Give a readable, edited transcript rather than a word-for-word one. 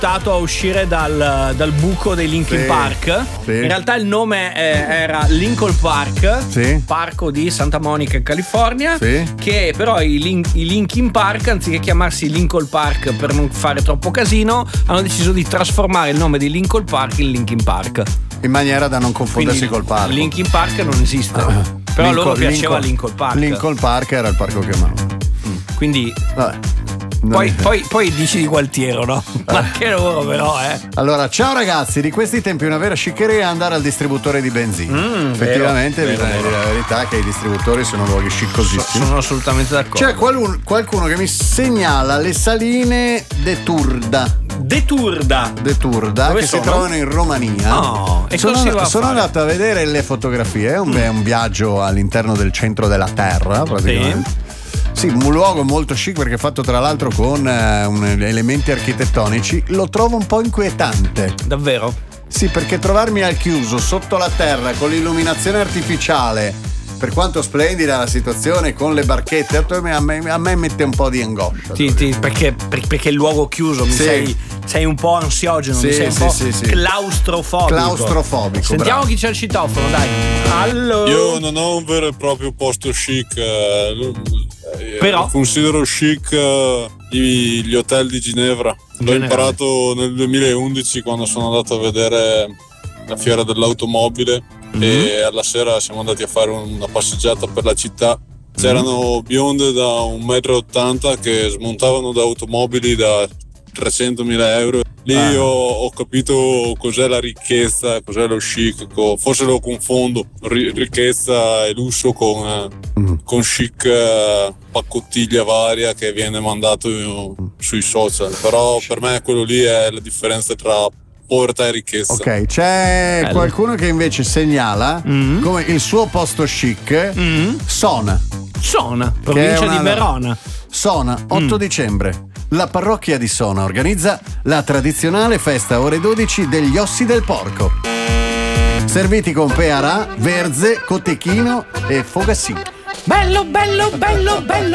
a uscire dal buco dei Linkin Park. Sì. In realtà il nome era Lincoln Park, parco di Santa Monica in California, che però i Linkin Park, anziché chiamarsi Lincoln Park per non fare troppo casino, hanno deciso di trasformare il nome di Lincoln Park in Linkin Park, in maniera da non confondersi quindi col parco. Linkin Park non esiste, però a loro piaceva Lincoln Park. Lincoln Park era il parco che amavo. Quindi vabbè. Poi dici di Gualtiero, no? Ma anche loro però, Allora, ciao ragazzi, di questi tempi una vera sciccheria è andare al distributore di benzina. Effettivamente bisogna dire la verità che i distributori sono luoghi sciccosissimi. Sono assolutamente d'accordo. C'è qualcuno che mi segnala le saline de Turda. Dove che si trovano in Romania. E sono andato a vedere le fotografie. È un viaggio all'interno del centro della terra, praticamente. Sì, un luogo molto chic perché è fatto tra l'altro con elementi architettonici. Lo trovo un po' inquietante. Davvero? Sì, perché trovarmi al chiuso sotto la terra con l'illuminazione artificiale, per quanto splendida la situazione con le barchette, a me mette un po' di angoscia. Perché il luogo chiuso sei un po' ansiogeno, sei un po' claustrofobico. Sentiamo bravo. chi c'è al citofono, dai. Allora. Io non ho un vero e proprio posto chic, però considero chic gli hotel di Ginevra. L'ho imparato nel 2011 quando sono andato a vedere la fiera dell'automobile e alla sera siamo andati a fare una passeggiata per la città. C'erano bionde da 1,80 m che smontavano da automobili da 300.000 euro. Lì ho capito cos'è la ricchezza, cos'è lo chic. Forse lo confondo, ricchezza e lusso con chic, paccottiglia varia che viene mandato sui social. Però per me quello lì è la differenza tra povertà e ricchezza. Ok, c'è qualcuno che invece segnala come il suo posto chic Sona, provincia di Verona. Sona, 8 dicembre. La parrocchia di Sona organizza la tradizionale festa ore 12 degli ossi del porco, serviti con pearà, verze, cotechino e fogassì. Bello